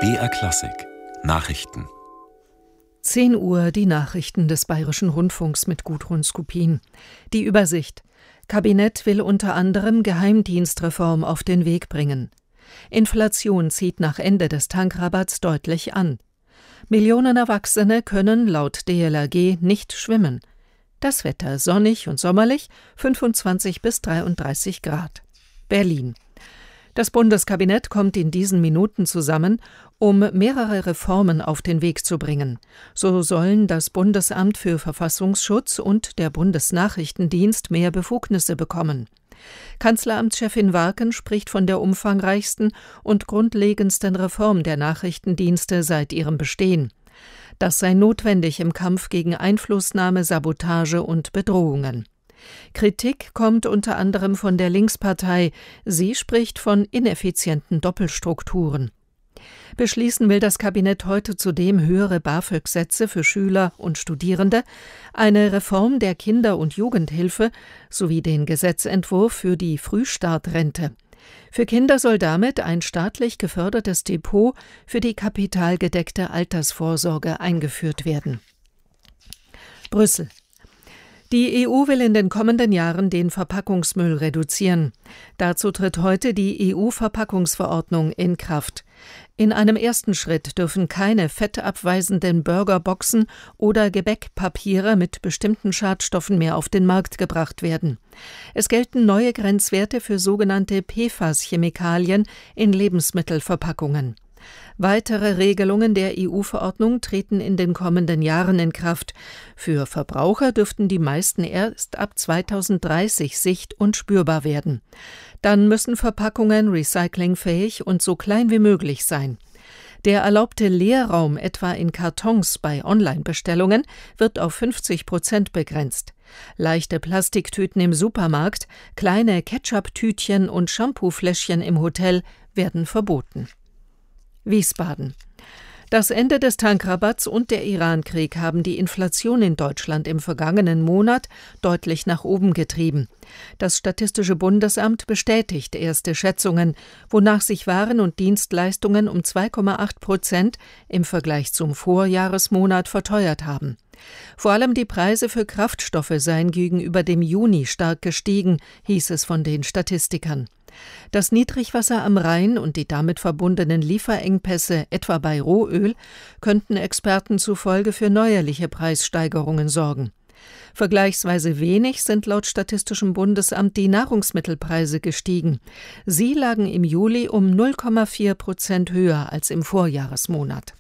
BR Klassik Nachrichten. 10 Uhr die Nachrichten des Bayerischen Rundfunks mit Gudrun Skupin. Die Übersicht. Kabinett will unter anderem Geheimdienstreform auf den Weg bringen. Inflation zieht nach Ende des Tankrabatts deutlich an. Millionen Erwachsene können laut DLRG nicht schwimmen. Das Wetter sonnig und sommerlich, 25 bis 33 Grad. Berlin. Das Bundeskabinett kommt in diesen Minuten zusammen, um mehrere Reformen auf den Weg zu bringen. So sollen das Bundesamt für Verfassungsschutz und der Bundesnachrichtendienst mehr Befugnisse bekommen. Kanzleramtschefin Warken spricht von der umfangreichsten und grundlegendsten Reform der Nachrichtendienste seit ihrem Bestehen. Das sei notwendig im Kampf gegen Einflussnahme, Sabotage und Bedrohungen. Kritik kommt unter anderem von der Linkspartei. Sie spricht von ineffizienten Doppelstrukturen. Beschließen will das Kabinett heute zudem höhere BAföG-Sätze für Schüler und Studierende, eine Reform der Kinder- und Jugendhilfe sowie den Gesetzentwurf für die Frühstartrente. Für Kinder soll damit ein staatlich gefördertes Depot für die kapitalgedeckte Altersvorsorge eingeführt werden. Brüssel. Die EU will in den kommenden Jahren den Verpackungsmüll reduzieren. Dazu tritt heute die EU-Verpackungsverordnung in Kraft. In einem ersten Schritt dürfen keine fettabweisenden Burgerboxen oder Gebäckpapiere mit bestimmten Schadstoffen mehr auf den Markt gebracht werden. Es gelten neue Grenzwerte für sogenannte PFAS-Chemikalien in Lebensmittelverpackungen. Weitere Regelungen der EU-Verordnung treten in den kommenden Jahren in Kraft. Für Verbraucher dürften die meisten erst ab 2030 sicht- und spürbar werden. Dann müssen Verpackungen recyclingfähig und so klein wie möglich sein. Der erlaubte Leerraum etwa in Kartons bei Online-Bestellungen wird auf 50% begrenzt. Leichte Plastiktüten im Supermarkt, kleine Ketchup-Tütchen und Shampoofläschchen im Hotel werden verboten. Wiesbaden. Das Ende des Tankrabatts und der Iran-Krieg haben die Inflation in Deutschland im vergangenen Monat deutlich nach oben getrieben. Das Statistische Bundesamt bestätigt erste Schätzungen, wonach sich Waren und Dienstleistungen um 2,8% im Vergleich zum Vorjahresmonat verteuert haben. Vor allem die Preise für Kraftstoffe seien gegenüber dem Juni stark gestiegen, hieß es von den Statistikern. Das Niedrigwasser am Rhein und die damit verbundenen Lieferengpässe, etwa bei Rohöl, könnten Experten zufolge für neuerliche Preissteigerungen sorgen. Vergleichsweise wenig sind laut Statistischem Bundesamt die Nahrungsmittelpreise gestiegen. Sie lagen im Juli um 0,4% höher als im Vorjahresmonat.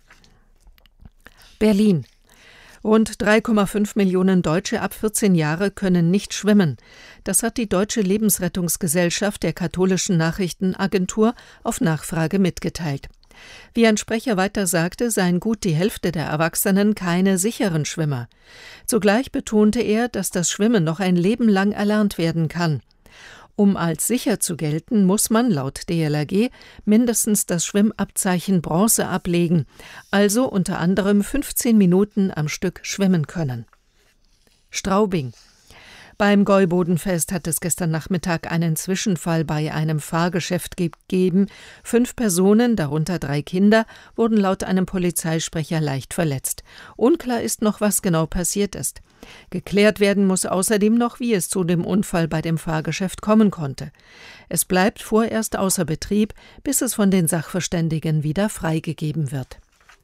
Berlin. Rund 3,5 Millionen Deutsche ab 14 Jahre können nicht schwimmen. Das hat die Deutsche Lebensrettungsgesellschaft der katholischen Nachrichtenagentur auf Nachfrage mitgeteilt. Wie ein Sprecher weiter sagte, seien gut die Hälfte der Erwachsenen keine sicheren Schwimmer. Zugleich betonte er, dass das Schwimmen noch ein Leben lang erlernt werden kann. Um als sicher zu gelten, muss man laut DLRG mindestens das Schwimmabzeichen Bronze ablegen, also unter anderem 15 Minuten am Stück schwimmen können. Straubing. Beim Gäubodenfest hat es gestern Nachmittag einen Zwischenfall bei einem Fahrgeschäft gegeben. 5 Personen, darunter 3 Kinder, wurden laut einem Polizeisprecher leicht verletzt. Unklar ist noch, was genau passiert ist. Geklärt werden muss außerdem noch, wie es zu dem Unfall bei dem Fahrgeschäft kommen konnte. Es bleibt vorerst außer Betrieb, bis es von den Sachverständigen wieder freigegeben wird.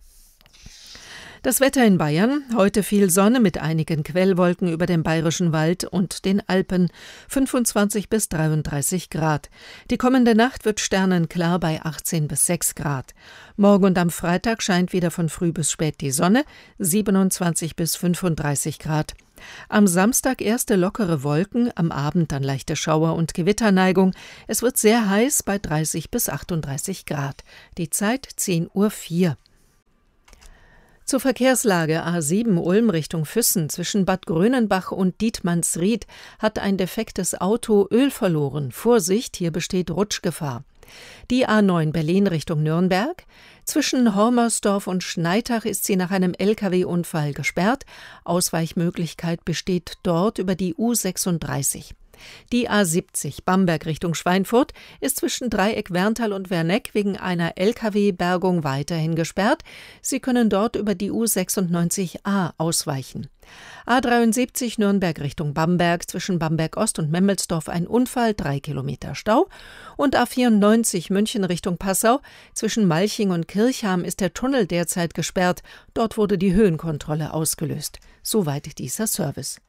Das Wetter in Bayern. Heute viel Sonne mit einigen Quellwolken über dem Bayerischen Wald und den Alpen. 25 bis 33 Grad. Die kommende Nacht wird sternenklar bei 18 bis 6 Grad. Morgen und am Freitag scheint wieder von früh bis spät die Sonne. 27 bis 35 Grad. Am Samstag erste lockere Wolken, am Abend dann leichte Schauer- und Gewitterneigung. Es wird sehr heiß bei 30 bis 38 Grad. Die Zeit 10:04 Uhr. Zur Verkehrslage A7 Ulm Richtung Füssen zwischen Bad Grönenbach und Dietmannsried hat ein defektes Auto Öl verloren. Vorsicht, hier besteht Rutschgefahr. Die A9 Berlin Richtung Nürnberg. Zwischen Hormersdorf und Schneitach ist sie nach einem Lkw-Unfall gesperrt. Ausweichmöglichkeit besteht dort über die U36. Die A70 Bamberg Richtung Schweinfurt ist zwischen Dreieck-Werntal und Werneck wegen einer Lkw-Bergung weiterhin gesperrt. Sie können dort über die U96a ausweichen. A73 Nürnberg Richtung Bamberg, zwischen Bamberg-Ost und Memmelsdorf ein Unfall, 3 Kilometer Stau. Und A94 München Richtung Passau, zwischen Malching und Kirchham ist der Tunnel derzeit gesperrt. Dort wurde die Höhenkontrolle ausgelöst. Soweit dieser Service.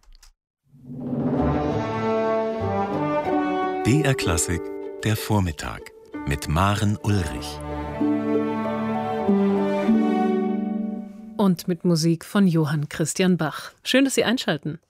BR Klassik, der Vormittag mit Maren Ulrich. Und mit Musik von Johann Christian Bach. Schön, dass Sie einschalten.